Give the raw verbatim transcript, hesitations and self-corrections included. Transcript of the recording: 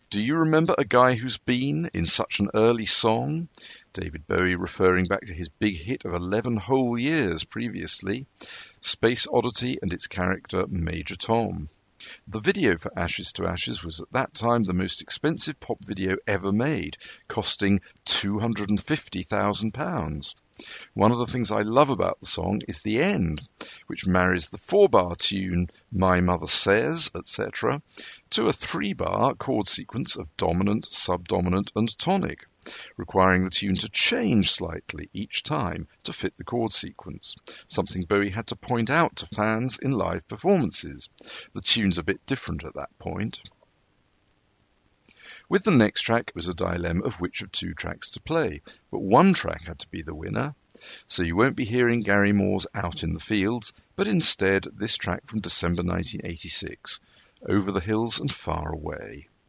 Do you remember a guy who's been in such an early song? David Bowie referring back to his big hit of eleven whole years previously, Space Oddity and its character Major Tom. The video for Ashes to Ashes was at that time the most expensive pop video ever made, costing two hundred fifty thousand pounds. One of the things I love about the song is the end, which marries the four-bar tune My Mother Says, et cetera, to a three-bar chord sequence of dominant, subdominant, and tonic, requiring the tune to change slightly each time to fit the chord sequence, something Bowie had to point out to fans in live performances. The tune's a bit different at that point. With the next track, it was a dilemma of which of two tracks to play, but one track had to be the winner, so you won't be hearing Gary Moore's Out in the Fields, but instead this track from December nineteen eighty-six, Over the Hills and Far Away.